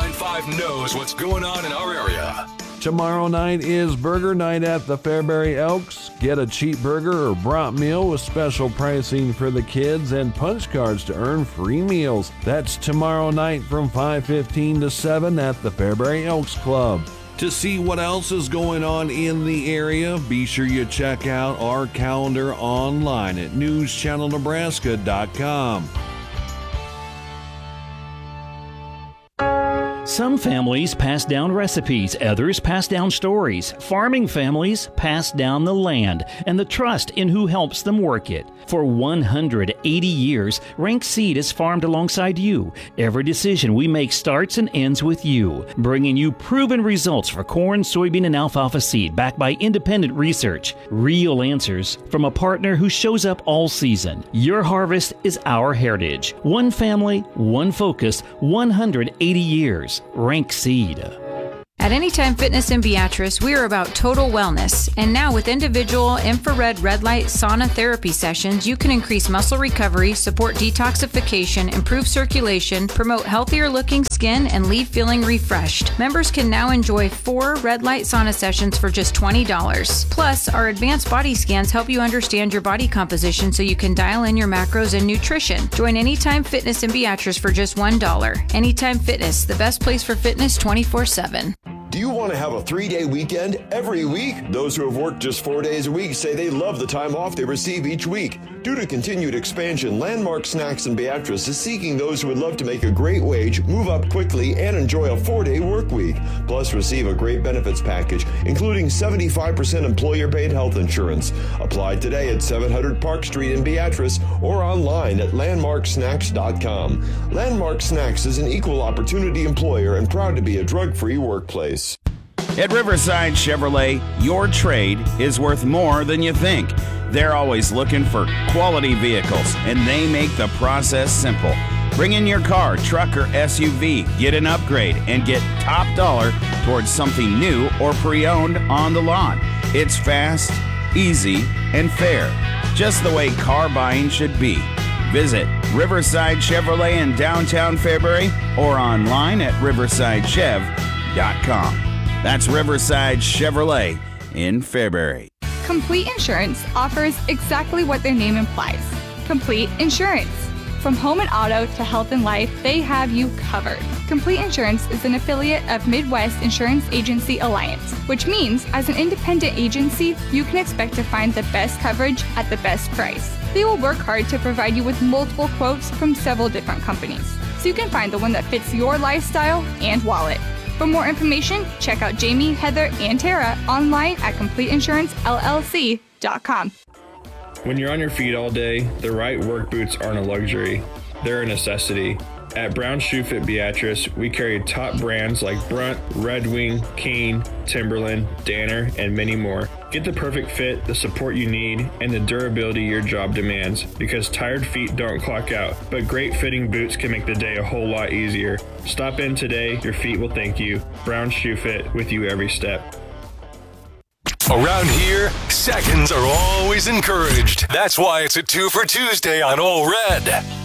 99.5 knows what's going on in our area. Tomorrow night is burger night at the Fairbury Elks. Get a cheap burger or brat meal with special pricing for the kids and punch cards to earn free meals. That's tomorrow night from 5:15 to 7 at the Fairbury Elks Club. To see what else is going on in the area, be sure you check out our calendar online at newschannelnebraska.com. Some families pass down recipes, others pass down stories. Farming families pass down the land and the trust in who helps them work it. For 180 years, Rank Seed has farmed alongside you. Every decision we make starts and ends with you, bringing you proven results for corn, soybean, and alfalfa seed backed by independent research. Real answers from a partner who shows up all season. Your harvest is our heritage. One family, one focus, 180 years. Rank Seed. At Anytime Fitness in Beatrice, we are about total wellness. And now with individual infrared red light sauna therapy sessions, you can increase muscle recovery, support detoxification, improve circulation, promote healthier looking skin, and leave feeling refreshed. Members can now enjoy 4 red light sauna sessions for just $20. Plus, our advanced body scans help you understand your body composition so you can dial in your macros and nutrition. Join Anytime Fitness in Beatrice for just $1. Anytime Fitness, the best place for fitness 24/7. Do you want to have a 3-day weekend every week? Those who have worked just 4 days a week say they love the time off they receive each week. Due to continued expansion, Landmark Snacks in Beatrice is seeking those who would love to make a great wage, move up quickly, and enjoy a 4-day work week. Plus, receive a great benefits package, including 75% employer-paid health insurance. Apply today at 700 Park Street in Beatrice or online at landmarksnacks.com. Landmark Snacks is an equal opportunity employer and proud to be a drug-free workplace. At Riverside Chevrolet, your trade is worth more than you think. They're always looking for quality vehicles, and they make the process simple. Bring in your car, truck, or SUV, get an upgrade, and get top dollar towards something new or pre-owned on the lot. It's fast, easy, and fair, just the way car buying should be. Visit Riverside Chevrolet in downtown Fairbury or online at riversidechev.com. That's Riverside Chevrolet in Fairbury. Complete Insurance offers exactly what their name implies. Complete insurance. From home and auto to health and life, they have you covered. Complete Insurance is an affiliate of Midwest Insurance Agency Alliance, which means as an independent agency, you can expect to find the best coverage at the best price. They will work hard to provide you with multiple quotes from several different companies, so you can find the one that fits your lifestyle and wallet. For more information, check out Jamie, Heather, and Tara online at CompleteInsuranceLLC.com. When you're on your feet all day, the right work boots aren't a luxury. They're a necessity. At Brown Shoe Fit Beatrice, we carry top brands like Brunt, Red Wing, Kane, Timberland, Danner, and many more. Get the perfect fit, the support you need, and the durability your job demands, because tired feet don't clock out, but great fitting boots can make the day a whole lot easier. Stop in today, your feet will thank you. Brown Shoe Fit, with you every step. Around here, seconds are always encouraged. That's why it's a 2 for Tuesday on Ole Red.